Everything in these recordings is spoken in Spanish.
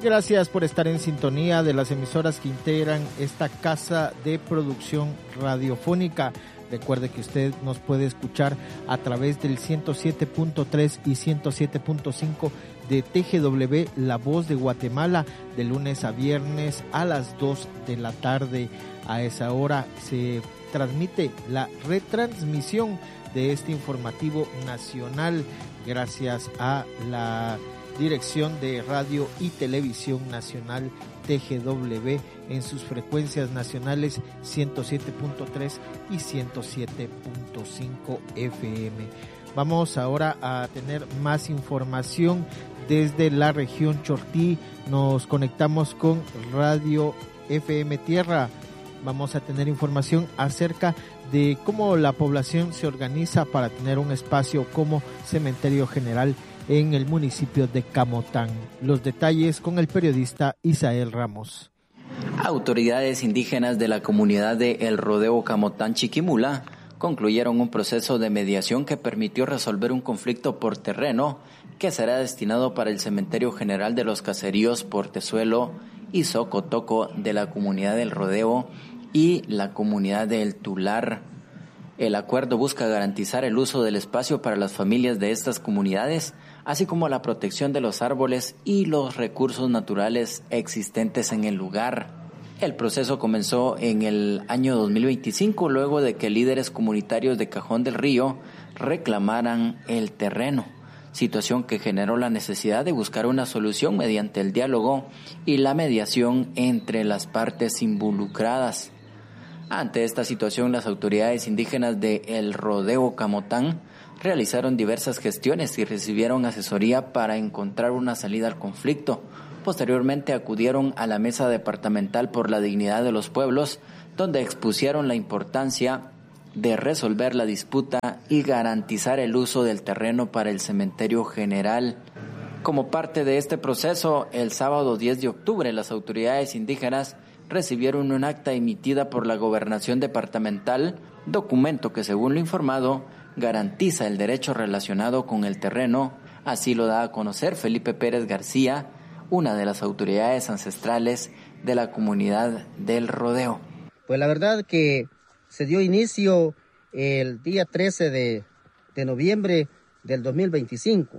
Gracias por estar en sintonía de las emisoras que integran esta casa de producción radiofónica. Recuerde que usted nos puede escuchar a través del 107.3 y 107.5 de TGW La Voz de Guatemala, de lunes a viernes a las 2 de la tarde. A esa hora se transmite la retransmisión de este informativo nacional gracias a la Dirección de Radio y Televisión Nacional TGW en sus frecuencias nacionales 107.3 y 107.5 FM. Vamos ahora a tener más información desde la región Chortí. Nos conectamos con Radio FM Tierra. Vamos a tener información acerca de cómo la población se organiza para tener un espacio como cementerio general en el municipio de Camotán. Los detalles con el periodista Isael Ramos. Autoridades indígenas de la comunidad de El Rodeo Camotán Chiquimula concluyeron un proceso de mediación que permitió resolver un conflicto por terreno que será destinado para el cementerio general de los caseríos Portezuelo y Socotoco de la comunidad del Rodeo y la comunidad de El Tular. El acuerdo busca garantizar el uso del espacio para las familias de estas comunidades, así como la protección de los árboles y los recursos naturales existentes en el lugar. El proceso comenzó en el año 2025, luego de que líderes comunitarios de Cajón del Río reclamaran el terreno, situación que generó la necesidad de buscar una solución mediante el diálogo y la mediación entre las partes involucradas. Ante esta situación, las autoridades indígenas de El Rodeo Camotán realizaron diversas gestiones y recibieron asesoría para encontrar una salida al conflicto. Posteriormente acudieron a la Mesa Departamental por la Dignidad de los Pueblos, donde expusieron la importancia de resolver la disputa y garantizar el uso del terreno para el cementerio general. Como parte de este proceso, el sábado 10 de octubre, las autoridades indígenas recibieron un acta emitida por la Gobernación Departamental, documento que, según lo informado, garantiza el derecho relacionado con el terreno. Así lo da a conocer Felipe Pérez García, una de las autoridades ancestrales de la comunidad del Rodeo. Pues la verdad que se dio inicio el día 13 de noviembre del 2025.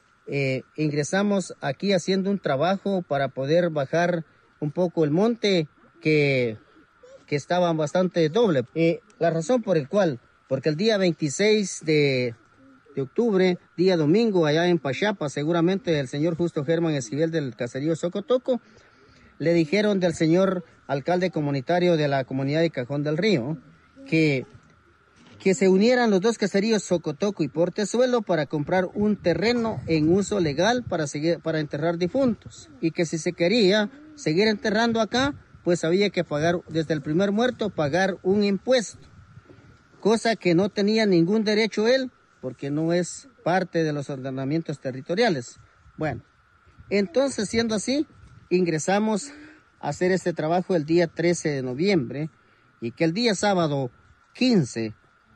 Ingresamos aquí haciendo un trabajo para poder bajar un poco el monte que estaba bastante doble. La razón por el cual, porque el día 26 de octubre, día domingo, allá en Pachapa, seguramente el señor Justo Germán Esquivel del caserío Socotoco, le dijeron del señor alcalde comunitario de la comunidad de Cajón del Río que se unieran los dos caseríos Socotoco y Portezuelo para comprar un terreno en uso legal para enterrar difuntos, y que si se quería seguir enterrando acá, pues había que pagar, desde el primer muerto, pagar un impuesto, cosa que no tenía ningún derecho él, porque no es parte de los ordenamientos territoriales. Bueno, entonces, siendo así, ingresamos a hacer este trabajo el día 13 de noviembre, y que el día sábado 15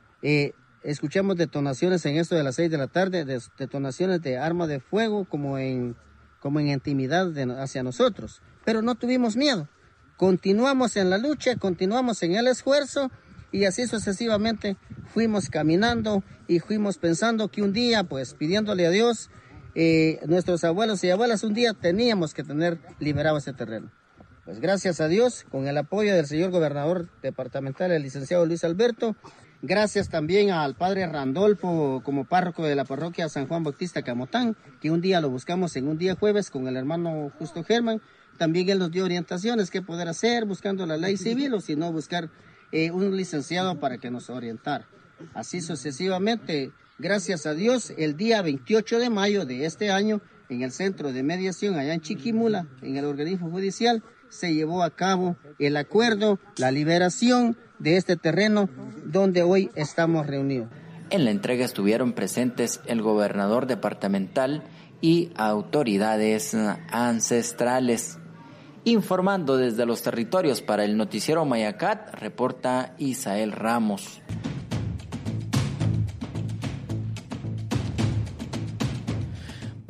escuchamos detonaciones en esto de las 6 de la tarde, detonaciones de arma de fuego como en intimidad hacia nosotros, pero no tuvimos miedo. Continuamos en la lucha, continuamos en el esfuerzo, y así sucesivamente fuimos caminando y fuimos pensando que un día, pues pidiéndole a Dios, nuestros abuelos y abuelas, un día teníamos que tener liberado ese terreno. Pues gracias a Dios, con el apoyo del señor gobernador departamental, el licenciado Luis Alberto, gracias también al padre Randolfo como párroco de la parroquia San Juan Bautista Camotán, que un día lo buscamos en un día jueves con el hermano Justo Germán. También él nos dio orientaciones qué poder hacer, buscando la ley civil, o si no, buscar un licenciado para que nos orientara. Así sucesivamente, gracias a Dios, el día 28 de mayo de este año, en el centro de mediación allá en Chiquimula, en el organismo judicial, se llevó a cabo el acuerdo, la liberación de este terreno donde hoy estamos reunidos. En la entrega estuvieron presentes el gobernador departamental y autoridades ancestrales. Informando desde los territorios para el noticiero Mayacat, reporta Isael Ramos.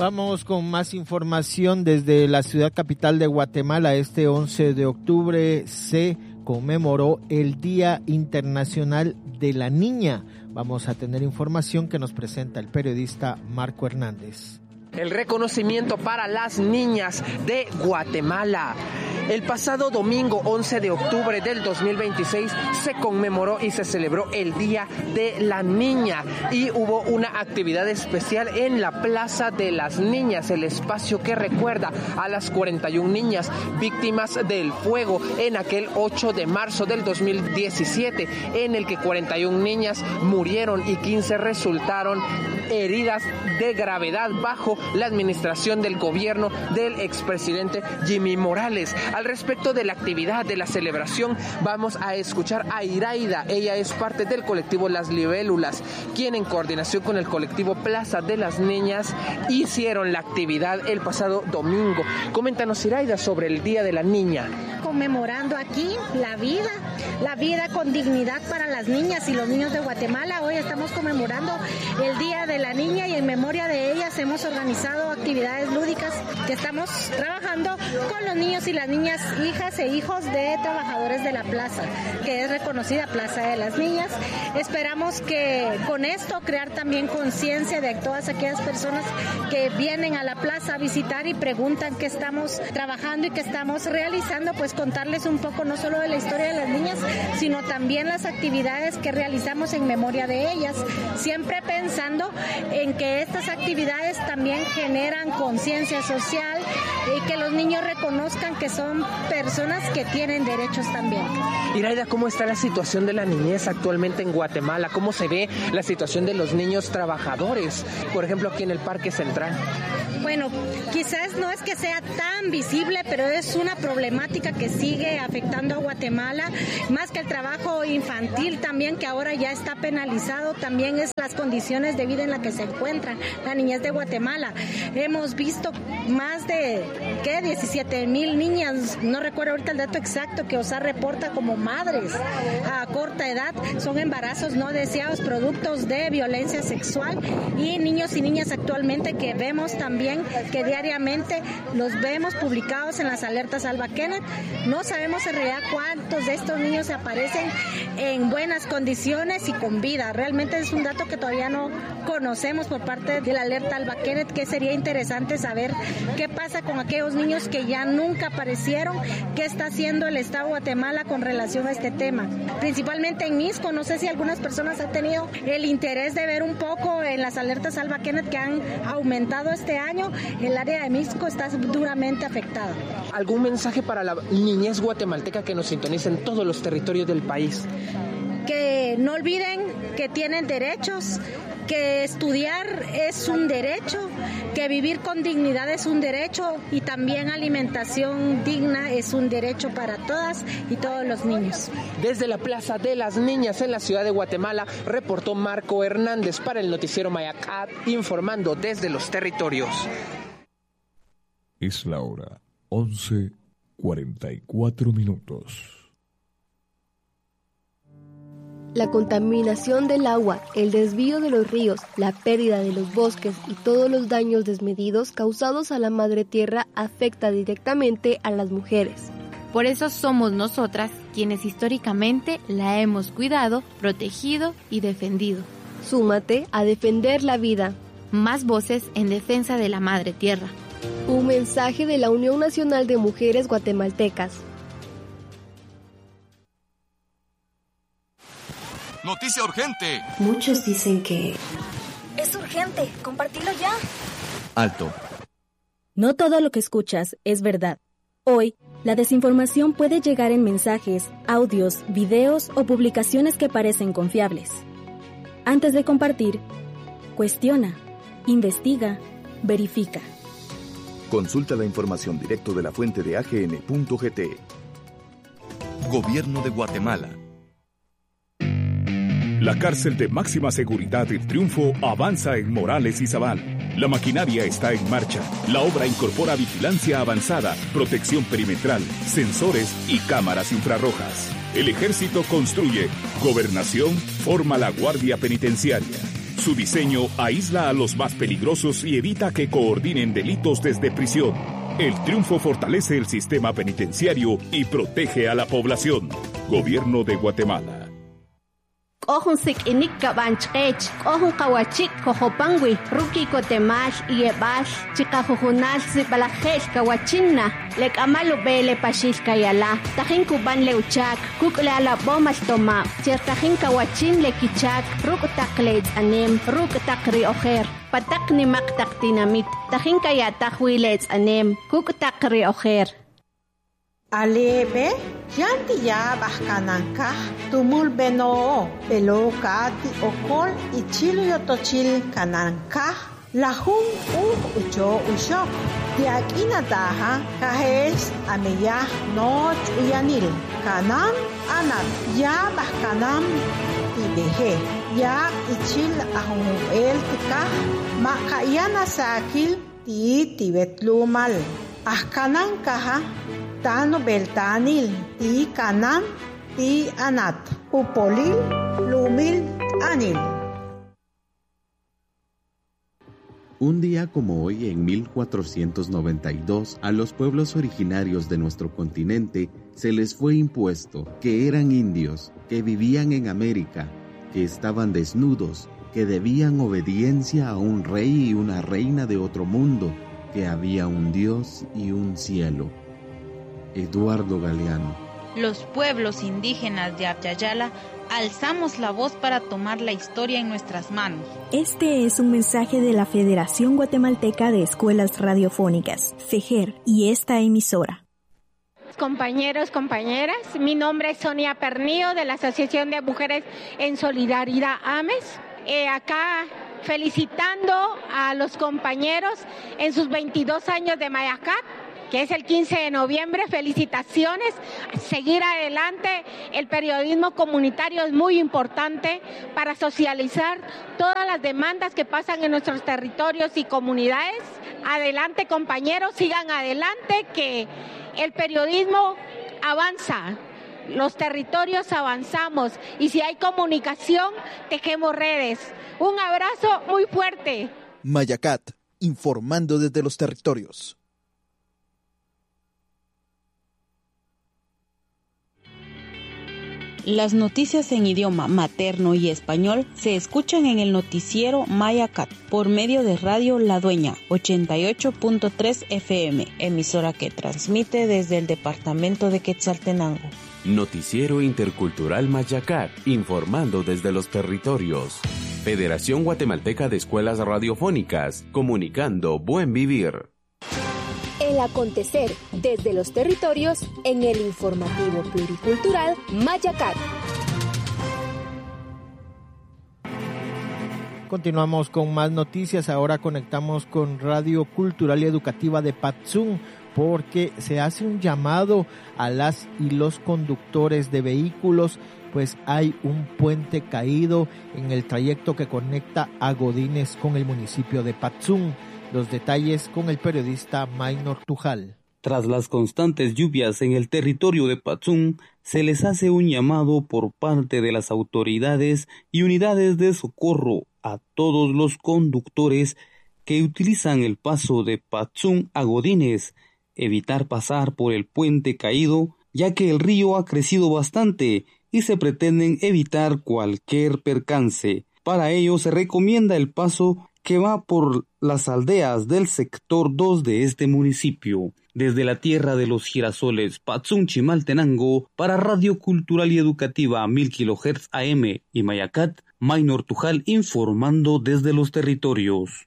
Vamos con más información desde la ciudad capital de Guatemala. Este 11 de octubre se conmemoró el Día Internacional de la Niña. Vamos a tener información que nos presenta el periodista Marco Hernández. El reconocimiento para las niñas de Guatemala. El pasado domingo 11 de octubre del 2026 se conmemoró y se celebró el Día de la Niña y hubo una actividad especial en la Plaza de las Niñas, el espacio que recuerda a las 41 niñas víctimas del fuego en aquel 8 de marzo del 2017, en el que 41 niñas murieron y 15 resultaron heridas de gravedad bajo la administración del gobierno del expresidente Jimmy Morales. Al respecto de la actividad de la celebración, vamos a escuchar a Iraida. Ella es parte del colectivo Las Libélulas, quien en coordinación con el colectivo Plaza de las Niñas hicieron la actividad el pasado domingo. Coméntanos, Iraida, sobre el Día de la Niña. Conmemorando aquí la vida con dignidad para las niñas y los niños de Guatemala. Hoy estamos conmemorando el Día de la Niña y en memoria de ellas hemos organizado actividades lúdicas que estamos trabajando con los niños y las niñas, hijas e hijos de trabajadores de la plaza, que es reconocida Plaza de las Niñas. Esperamos que con esto crear también conciencia de todas aquellas personas que vienen a la plaza a visitar y preguntan qué estamos trabajando y qué estamos realizando, pues contarles un poco no solo de la historia de las niñas, sino también las actividades que realizamos en memoria de ellas, siempre pensando en que estas actividades también generan conciencia social y que los niños reconozcan que son personas que tienen derechos también. Iraida, ¿cómo está la situación de la niñez actualmente en Guatemala? ¿Cómo se ve la situación de los niños trabajadores, por ejemplo, aquí en el Parque Central? Bueno, quizás no es que sea tan visible, pero es una problemática que sigue afectando a Guatemala, más que el trabajo infantil también, que ahora ya está penalizado, también es las condiciones de vida en las que se encuentran la niñez de Guatemala. Hemos visto más de 17,000 niñas, no recuerdo ahorita el dato exacto, que OSA reporta como madres a corta edad, son embarazos no deseados, productos de violencia sexual, y niños y niñas actualmente que vemos también que diariamente los vemos publicados en las alertas Alba Kenneth. No sabemos en realidad cuántos de estos niños aparecen en buenas condiciones y con vida. Realmente es un dato que todavía no conocemos por parte de la alerta Alba Kenneth, que sería interesante saber qué pasa con aquellos niños que ya nunca aparecieron, qué está haciendo el Estado de Guatemala con relación a este tema. Principalmente en Misco, no sé si algunas personas han tenido el interés de ver un poco en las alertas Alba Kenneth que han aumentado este año. El área de Misco está duramente afectada. ¿Algún mensaje para la niñez guatemalteca que nos sintoniza en todos los territorios del país? Que no olviden que tienen derechos, que estudiar es un derecho, que vivir con dignidad es un derecho y también alimentación digna es un derecho para todas y todos los niños. Desde la Plaza de las Niñas en la ciudad de Guatemala, reportó Marco Hernández para el noticiero Mayacat, informando desde los territorios. Es la hora 11:44. La contaminación del agua, el desvío de los ríos, la pérdida de los bosques y todos los daños desmedidos causados a la madre tierra afecta directamente a las mujeres. Por eso somos nosotras quienes históricamente la hemos cuidado, protegido y defendido. Súmate a defender la vida. Más voces en defensa de la madre tierra. Un mensaje de la Unión Nacional de Mujeres Guatemaltecas. ¡Noticia urgente! Muchos dicen que... ¡Es urgente! ¡Compartilo ya! Alto. No todo lo que escuchas es verdad. Hoy, la desinformación puede llegar en mensajes, audios, videos o publicaciones que parecen confiables. Antes de compartir, cuestiona, investiga, verifica. Consulta la información directo de la fuente de agn.gt. Gobierno de Guatemala. La cárcel de máxima seguridad El Triunfo avanza en Morales y Zabal. La maquinaria está en marcha. La obra incorpora vigilancia avanzada, protección perimetral, sensores y cámaras infrarrojas. El ejército construye. Gobernación forma la Guardia Penitenciaria. Su diseño aísla a los más peligrosos y evita que coordinen delitos desde prisión. El triunfo fortalece el sistema penitenciario y protege a la población. Gobierno de Guatemala. Kohun sik inik kabanchkech, kohun kawachik kohopangwi, ruki kotemash yebash, chikahujunal sipalajesh kawachinna, lek amalu bele pashish kayala, tajin kuban leuchak, kukle ala bomas toma, chertajin kawachin lekichak, ruk takleit anem, ruk takri ojer, patak ni maktak dinamit, tajin kayatajwilets anem, kuk takri ojer. Alebe, yanti ya bajkananka, tumul beno, peloka ti okol ichil yotochil kananka, lahun ucho ushok, tiakina taha, kahes ameyah noch uyanil, kanan anat, ya bajkanam tibehe, ya ichil ahun el tikah, makayana sakil ti tibetlumal, ahkanankaha, Tano beltanil, ti kanan, ti anat, upolil, lumil, anil. Un día como hoy, en 1492, a los pueblos originarios de nuestro continente se les fue impuesto que eran indios, que vivían en América, que estaban desnudos, que debían obediencia a un rey y una reina de otro mundo, que había un Dios y un cielo. Eduardo Galeano. Los pueblos indígenas de Abya-Yala alzamos la voz para tomar la historia en nuestras manos. Este es un mensaje de la Federación Guatemalteca de Escuelas Radiofónicas, FEJER, y esta emisora. Compañeros, compañeras, mi nombre es Sonia Pernillo de la Asociación de Mujeres en Solidaridad AMES. Acá felicitando a los compañeros en sus 22 años de Mayacat, que es el 15 de noviembre. Felicitaciones, seguir adelante. El periodismo comunitario es muy importante para socializar todas las demandas que pasan en nuestros territorios y comunidades. Adelante, compañeros, sigan adelante, que el periodismo avanza. Los territorios avanzamos y si hay comunicación, tejemos redes. Un abrazo muy fuerte. Mayacat, informando desde los territorios. Las noticias en idioma materno y español se escuchan en el noticiero Mayacat por medio de Radio La Dueña 88.3 FM, emisora que transmite desde el departamento de Quetzaltenango. Noticiero Intercultural Mayacat, informando desde los territorios. Federación Guatemalteca de Escuelas Radiofónicas, comunicando buen vivir. El acontecer desde los territorios en el informativo pluricultural Mayacat. Continuamos con más noticias. Ahora conectamos con Radio Cultural y Educativa de Patzún, porque se hace un llamado a las y los conductores de vehículos, pues hay un puente caído en el trayecto que conecta a Godínez con el municipio de Patzún. Los detalles con el periodista Maynor Tujal. Tras las constantes lluvias en el territorio de Patzún, se les hace un llamado por parte de las autoridades y unidades de socorro a todos los conductores que utilizan el paso de Patzún a Godínez, evitar pasar por el puente caído, ya que el río ha crecido bastante y se pretenden evitar cualquier percance. Para ello se recomienda el paso que va por las aldeas del sector 2 de este municipio. Desde la tierra de los girasoles, Patzún, Chimaltenango, para Radio Cultural y Educativa 1000 kHz AM y Mayacat, Maynor Tujal informando desde los territorios.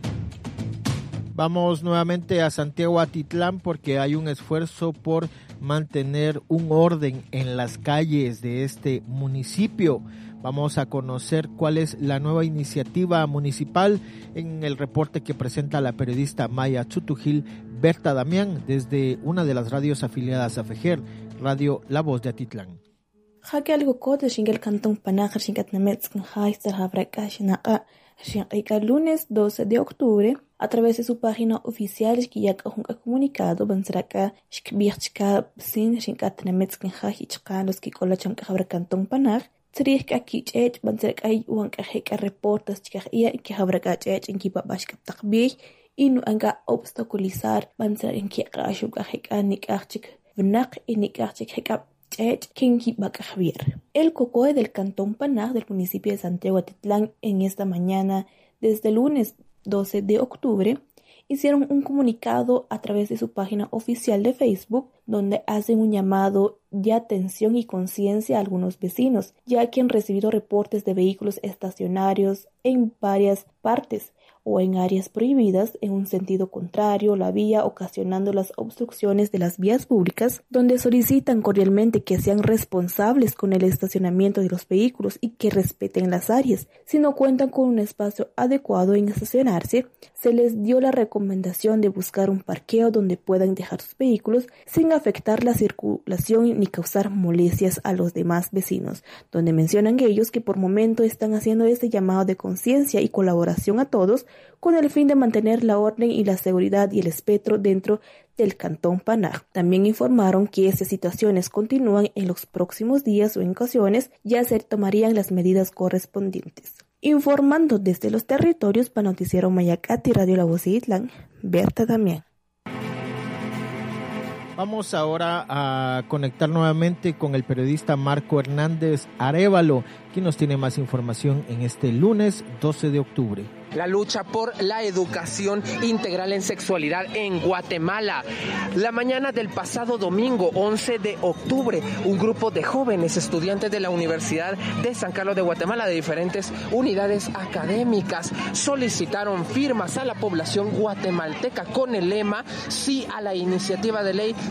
Vamos nuevamente a Santiago Atitlán porque hay un esfuerzo por mantener un orden en las calles de este municipio. Vamos a conocer cuál es la nueva iniciativa municipal en el reporte que presenta la periodista Maya Chutujil Berta Damián desde una de las radios afiliadas a FEJER, Radio La Voz de Atitlán. El lunes 12 de octubre, a través de su página oficial, un comunicado Tsirika kichech banzerkai uankajeka reportas chikajia que habrakachech en kipapashkaptakbih inu anga obstaculizar banzer en kiaqashukajeka nikachik vnak y nikachik hekap el COCOE del Cantón Panaj del municipio de Santiago Atitlán en esta mañana, desde el lunes 12 de octubre, hicieron un comunicado a través de su página oficial de Facebook, donde hacen un llamado de atención y conciencia a algunos vecinos, ya que han recibido reportes de vehículos estacionarios en varias partes o en áreas prohibidas en un sentido contrario a la vía, ocasionando las obstrucciones de las vías públicas, donde solicitan cordialmente que sean responsables con el estacionamiento de los vehículos y que respeten las áreas. Si no cuentan con un espacio adecuado en estacionarse, se les dio la recomendación de buscar un parqueo donde puedan dejar sus vehículos sin afectar la circulación ni causar molestias a los demás vecinos, donde mencionan ellos que por momento están haciendo este llamado de conciencia y colaboración a todos con el fin de mantener la orden y la seguridad y el respeto dentro del Cantón Panaj. También informaron que estas situaciones continúan en los próximos días o en ocasiones ya se tomarían las medidas correspondientes. Informando desde los territorios para Noticiero Mayacate y Radio La Voz de Itlán, Berta Damián. Vamos ahora a conectar nuevamente con el periodista Marco Hernández Arévalo, quien nos tiene más información en este lunes 12 de octubre. La lucha por la educación integral en sexualidad en Guatemala. La mañana del pasado domingo 11 de octubre, un grupo de jóvenes estudiantes de la Universidad de San Carlos de Guatemala de diferentes unidades académicas solicitaron firmas a la población guatemalteca con el lema Sí a la iniciativa de ley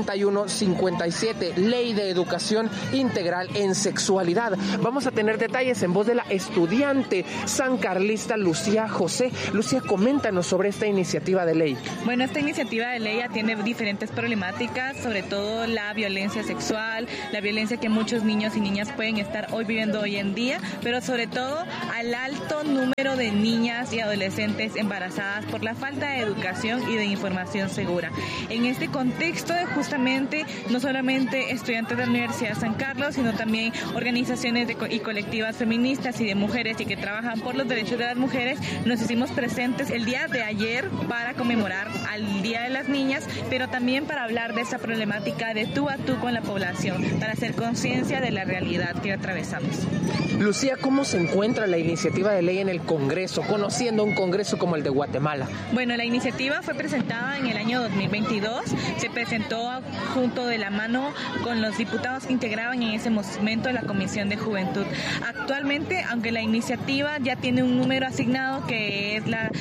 6157, Ley de Educación Integral en Sexualidad. Vamos a tener detalles en voz de la estudiante sancarlista Lucía José. Lucía, coméntanos sobre esta iniciativa de ley. Bueno, esta iniciativa de ley atiende diferentes problemáticas, sobre todo la violencia sexual, la violencia que muchos niños y niñas pueden estar viviendo hoy en día, pero sobre todo al alto número de niñas y adolescentes embarazadas por la falta de educación y de información segura. En este contexto, justamente, no solamente estudiantes de la Universidad de San Carlos, sino también organizaciones y colectivas feministas y de mujeres y que trabajan por los derechos de las mujeres, nos hicimos presentes el día de ayer para conmemorar al Día de las Niñas, pero también para hablar de esa problemática de tú a tú con la población, para hacer conciencia de la realidad que atravesamos. Lucía, ¿cómo se encuentra la iniciativa de ley en el Congreso, conociendo un Congreso como el de Guatemala? Bueno, la iniciativa fue presentada en el año 2022, se presentó junto de la mano con los diputados que integraban en ese momento la Comisión de Juventud. Actualmente, aunque la iniciativa ya tiene un número asignado que es la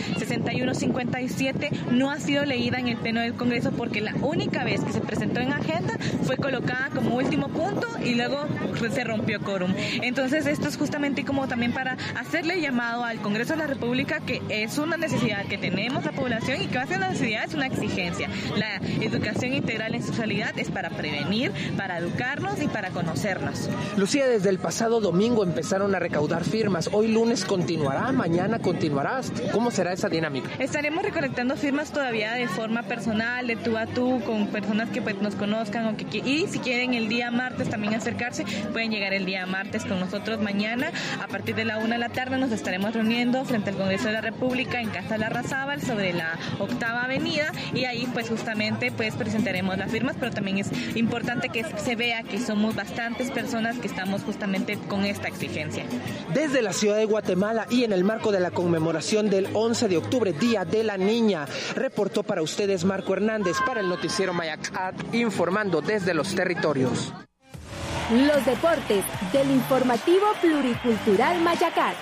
6157, no ha sido leída en el Pleno del Congreso porque la única vez que se presentó en agenda fue colocada como último punto y luego se rompió quórum. Entonces esto es justamente como también para hacerle llamado al Congreso de la República que es una necesidad que tenemos la población y que va a ser una necesidad, es una exigencia. La educación integral en sexualidad es para prevenir, para educarnos y para conocernos. Lucía, desde el pasado domingo empezaron a recaudar firmas. Hoy lunes continuará, mañana continuará. ¿Cómo será esa dinámica? Estaremos recolectando firmas todavía de forma personal, de tú a tú, con personas que pues nos conozcan y si quieren el día martes también acercarse, pueden llegar el día martes con nosotros mañana. A partir de la 1 de la tarde nos estaremos reuniendo frente al Congreso de la República en Casa Larrazábal sobre la 8ª Avenida y ahí pues justamente pues presentaremos las firmas, pero también es importante que se vea que somos bastantes personas que estamos justamente con esta exigencia. Desde la ciudad de Guatemala y en el marco de la conmemoración del 11 de octubre, Día de la Niña, reportó para ustedes Marco Hernández para el Noticiero Mayacat, informando desde los territorios. Los deportes del informativo pluricultural Mayacat.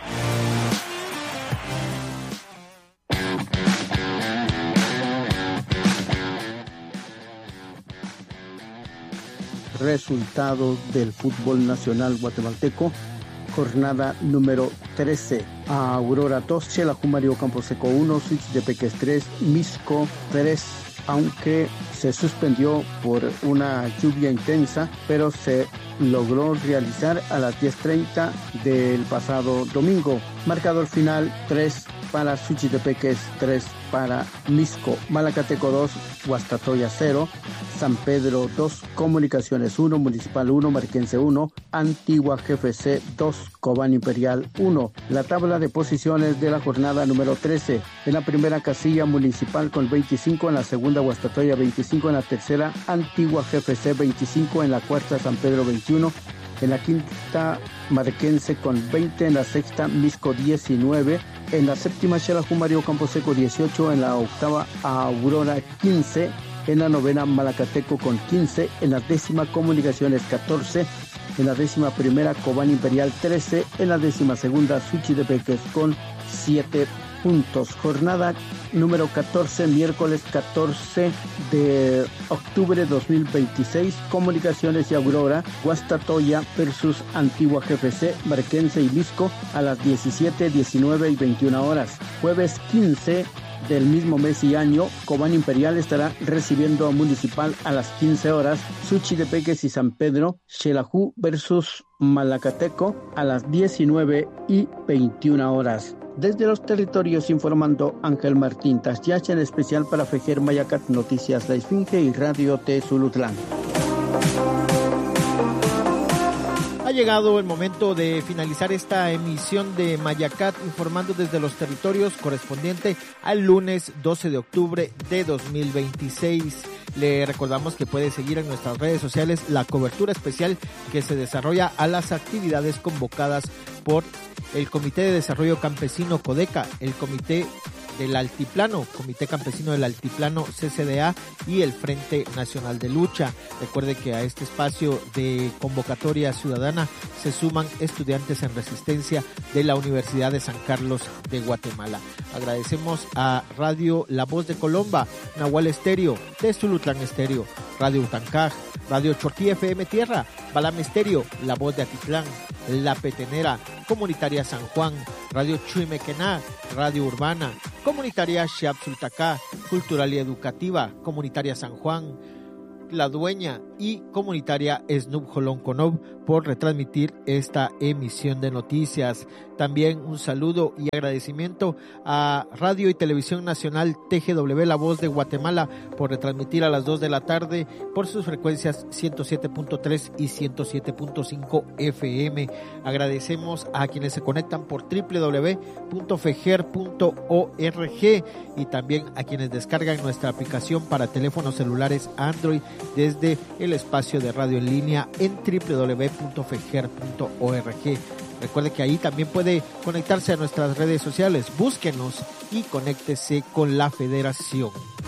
Resultados del fútbol nacional guatemalteco, jornada número 13. A Aurora 2, Chelajumario Camposeco 1, Switch de Peques 3, Misco 3, aunque se suspendió por una lluvia intensa, pero se logró realizar a las 10:30 del pasado domingo. Marcador final 3 para Suchitepeques, 3 para Misco, Malacateco 2, Guastatoya 0, San Pedro 2, Comunicaciones 1, Municipal 1, Marquense 1, Antigua GFC 2, Cobán Imperial 1. La tabla de posiciones de la jornada número 13. En la primera casilla Municipal con 25, en la segunda Guastatoya 25, en la tercera Antigua GFC 25, en la cuarta San Pedro 21, en la quinta Marquense con 20, en la sexta Misco 19, en la séptima Xelajú Mario Camposeco 18, en la octava Aurora 15, en la novena Malacateco con 15, en la décima Comunicaciones 14, en la 11ª Cobán Imperial 13, en la 12ª Suchitepeques con 7 puntos. Jornada número 14, miércoles 14 de octubre 2026, Comunicaciones y Aurora, Guastatoya versus Antigua GFC, Marquense y Misco a las 17, 19 y 21 horas. Jueves 15 del mismo mes y año, Cobán Imperial estará recibiendo a Municipal a las 15 horas, Suchitepeques y San Pedro, Xelajú versus Malacateco a las 19 y 21 horas. Desde los territorios informando Ángel Martín Tasyacha, en especial para Fejer Mayacat Noticias La Esfinge y Radio T Zulutlán. Ha llegado el momento de finalizar esta emisión de Mayacat informando desde los territorios correspondiente al lunes 12 de octubre de 2026. Le recordamos que puede seguir en nuestras redes sociales la cobertura especial que se desarrolla a las actividades convocadas por el Comité de Desarrollo Campesino CODECA, el Comité del Altiplano, Comité Campesino del Altiplano CCDA y el Frente Nacional de Lucha. Recuerde que a este espacio de convocatoria ciudadana se suman estudiantes en resistencia de la Universidad de San Carlos de Guatemala. Agradecemos a Radio La Voz de Colomba, Nahual Estéreo, de Zulutlán Estéreo, Radio Utancaj, Radio Chortí FM Tierra, Balam Estéreo, La Voz de Atitlán, La Petenera, Comunitaria San Juan, Radio Chuimequená, Radio Urbana, Comunitaria Xiapsultacá, Cultural y Educativa, Comunitaria San Juan, La Dueña y Comunitaria Snup Jolón Conob por retransmitir esta emisión de noticias. También un saludo y agradecimiento a Radio y Televisión Nacional TGW La Voz de Guatemala por retransmitir a las 2 de la tarde por sus frecuencias 107.3 y 107.5 FM. Agradecemos a quienes se conectan por www.fejer.org y también a quienes descargan nuestra aplicación para teléfonos celulares Android desde el espacio de radio en línea en www.fejer.org. Recuerde que ahí también puede conectarse a nuestras redes sociales. Búsquenos y conéctese con la Federación.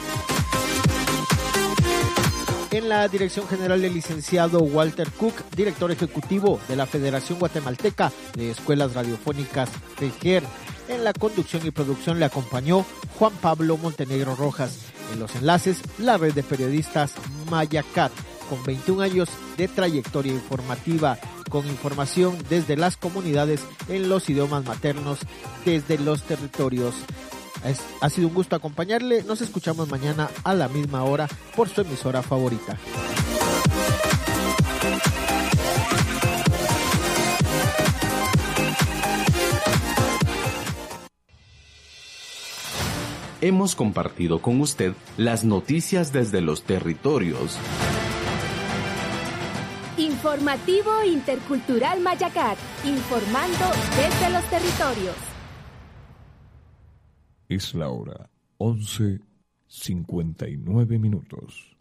En la dirección general del licenciado Walter Cook, director ejecutivo de la Federación Guatemalteca de Escuelas Radiofónicas FEJER. En la conducción y producción le acompañó Juan Pablo Montenegro Rojas. En los enlaces, la red de periodistas Mayacat, con 21 años de trayectoria informativa, con información desde las comunidades en los idiomas maternos, desde los territorios. Ha sido un gusto acompañarle. Nos escuchamos mañana a la misma hora por su emisora favorita. Hemos compartido con usted las noticias desde los territorios. Informativo Intercultural Mayacat, informando desde los territorios. Es la hora 11:59.